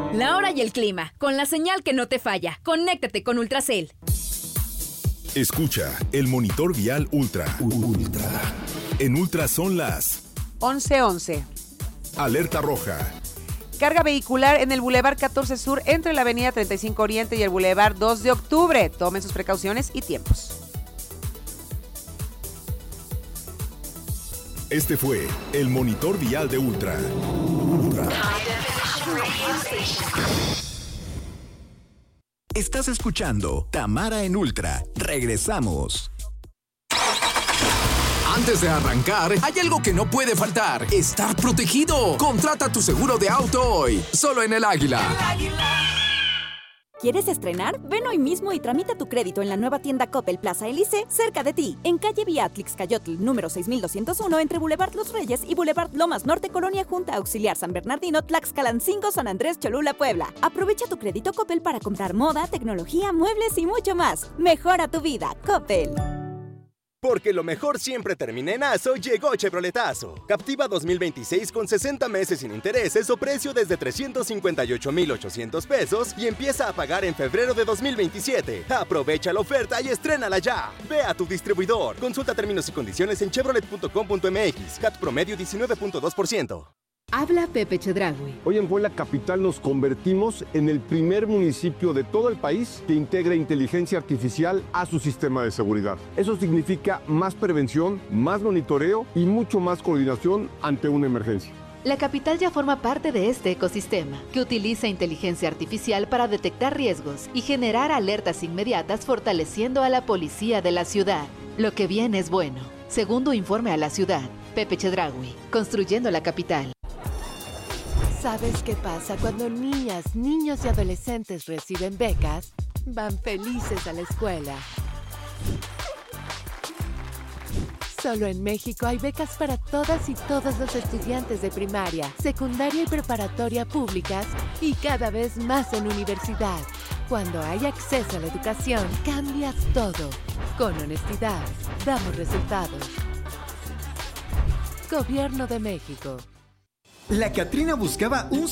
La hora y el clima, con la señal que no te falla. Conéctate con Ultracel. Escucha el monitor vial Ultra. En Ultra son las 11:11. Alerta roja. Carga vehicular en el Boulevard 14 Sur entre la Avenida 35 Oriente y el Boulevard 2 de Octubre. Tomen sus precauciones y tiempos. Este fue el monitor vial de Ultra. Estás escuchando Tamara en Ultra. Regresamos. Antes de arrancar, hay algo que no puede faltar: estar protegido. Contrata tu seguro de auto hoy, solo en El Águila. ¿Quieres estrenar? Ven hoy mismo y tramita tu crédito en la nueva tienda Coppel Plaza Elise, cerca de ti, en calle Beatrix Cayotl, número 6201, entre Boulevard Los Reyes y Boulevard Lomas Norte, Colonia Junta Auxiliar San Bernardino, Tlaxcalancingo, San Andrés, Cholula, Puebla. Aprovecha tu crédito Coppel para comprar moda, tecnología, muebles y mucho más. Mejora tu vida, Coppel. Porque lo mejor siempre termina en ASO, llegó Chevroletazo. Captiva 2026 con 60 meses sin intereses o precio desde 358,800 pesos y empieza a pagar en febrero de 2027. Aprovecha la oferta y estrénala ya. Ve a tu distribuidor. Consulta términos y condiciones en chevrolet.com.mx. CAT promedio 19.2%. Habla Pepe Chedraui. Hoy en Puebla Capital nos convertimos en el primer municipio de todo el país que integra inteligencia artificial a su sistema de seguridad. Eso significa más prevención, más monitoreo y mucho más coordinación ante una emergencia. La capital ya forma parte de este ecosistema, que utiliza inteligencia artificial para detectar riesgos y generar alertas inmediatas, fortaleciendo a la policía de la ciudad. Lo que viene es bueno. Segundo informe a la ciudad, Pepe Chedraui, construyendo la capital. ¿Sabes qué pasa cuando niñas, niños y adolescentes reciben becas? Van felices a la escuela. Solo en México hay becas para todas y todos los estudiantes de primaria, secundaria y preparatoria públicas y cada vez más en universidad. Cuando hay acceso a la educación, cambias todo. Con honestidad, damos resultados. Gobierno de México. La Catrina buscaba un